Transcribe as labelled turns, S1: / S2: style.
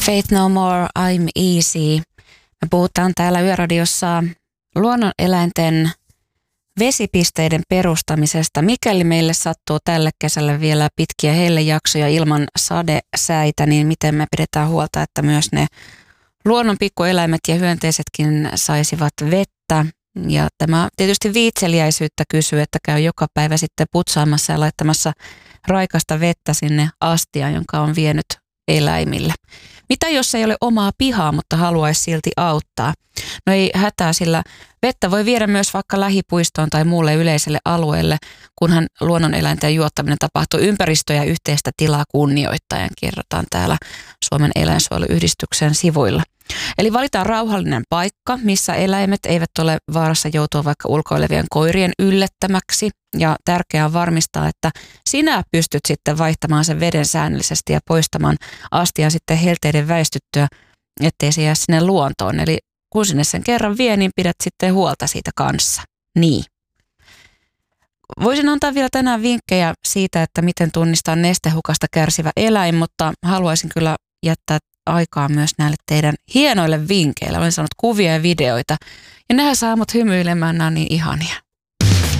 S1: Faith No More, I'm Easy. Me puhutaan täällä Yöradiossa luonnoneläinten vesipisteiden perustamisesta. Mikäli meille sattuu tälle kesälle vielä pitkiä hellejaksoja ilman sadesäitä, niin miten me pidetään huolta, että myös ne luonnon pikkueläimet ja hyönteisetkin saisivat vettä. Ja tämä tietysti viitseliäisyyttä kysyy, että käy joka päivä sitten putsaamassa ja laittamassa raikasta vettä sinne astiaan, jonka on vienyt eläimille. Mitä jos ei ole omaa pihaa, mutta haluaisi silti auttaa? No ei hätää, sillä vettä voi viedä myös vaikka lähipuistoon tai muulle yleiselle alueelle, kunhan luonnoneläinten juottaminen tapahtuu ympäristö- ja yhteistä tilaa kunnioittaen, kerrotaan täällä Suomen eläinsuojeluyhdistyksen sivuilla. Eli valitaan rauhallinen paikka, missä eläimet eivät ole vaarassa joutua vaikka ulkoilevien koirien yllättämäksi. Ja tärkeää on varmistaa, että sinä pystyt sitten vaihtamaan sen veden säännöllisesti ja poistamaan astian sitten helteiden väistyttyä, ettei se jää sinne luontoon. Eli kun sinne sen kerran vie, niin pidät sitten huolta siitä kanssa. Niin. Voisin antaa vielä tänään vinkkejä siitä, että miten tunnistaa nestehukasta kärsivä eläin, mutta haluaisin kyllä jättää aikaa myös näille teidän hienoille vinkkeille. Olen saanut kuvia ja videoita ja nehän saa mut hymyilemään, nämä on niin ihania.